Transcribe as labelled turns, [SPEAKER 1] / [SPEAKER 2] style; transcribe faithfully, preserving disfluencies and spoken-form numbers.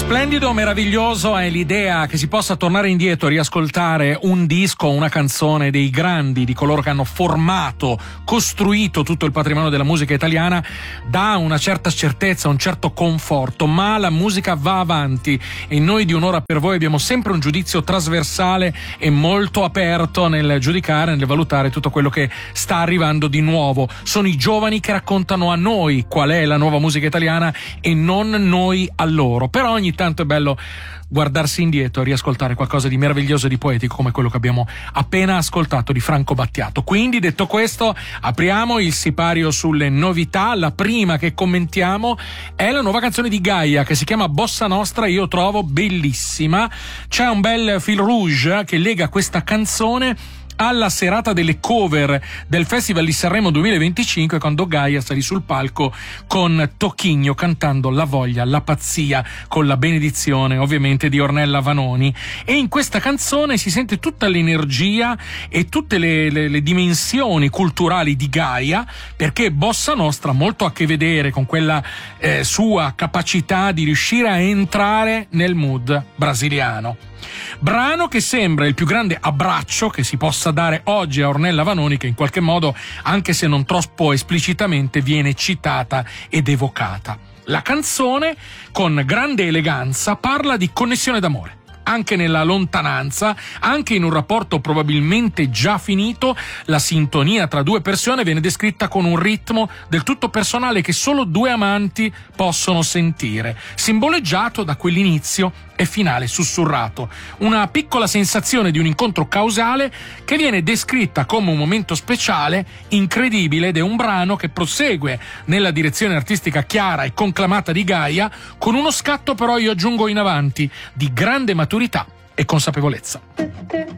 [SPEAKER 1] Splendido, meraviglioso è l'idea che si possa tornare indietro e riascoltare un disco, una canzone dei grandi, di coloro che hanno formato, costruito tutto il patrimonio della musica italiana, dà una certa certezza, un certo conforto, ma la musica va avanti e noi di Un'ora per voi abbiamo sempre un giudizio trasversale e molto aperto nel giudicare, nel valutare tutto quello che sta arrivando di nuovo. Sono i giovani che raccontano a noi qual è la nuova musica italiana e non noi a loro. Però ogni tanto è bello guardarsi indietro e riascoltare qualcosa di meraviglioso e di poetico come quello che abbiamo appena ascoltato di Franco Battiato. Quindi, detto questo, apriamo il sipario sulle novità. La prima che commentiamo è la nuova canzone di Gaia che si chiama Bossa Nostra. Io trovo bellissima, c'è un bel fil rouge che lega questa canzone alla serata delle cover del Festival di Sanremo duemilaventicinque, quando Gaia salì sul palco con Tocchigno cantando La voglia, la pazzia, con la benedizione ovviamente di Ornella Vanoni. E in questa canzone si sente tutta l'energia e tutte le, le, le dimensioni culturali di Gaia, perché Bossa Nostra ha molto a che vedere con quella eh, sua capacità di riuscire a entrare nel mood brasiliano. Brano che sembra il più grande abbraccio che si possa dare oggi a Ornella Vanoni, che in qualche modo, anche se non troppo esplicitamente, viene citata ed evocata. La canzone, con grande eleganza, parla di connessione d'amore. Anche nella lontananza, anche in un rapporto probabilmente già finito, la sintonia tra due persone viene descritta con un ritmo del tutto personale che solo due amanti possono sentire, simboleggiato da quell'inizio e finale sussurrato. Una piccola sensazione di un incontro causale che viene descritta come un momento speciale, incredibile, ed è un brano che prosegue nella direzione artistica chiara e conclamata di Gaia, con uno scatto però, io aggiungo, in avanti, di grande maturità e consapevolezza.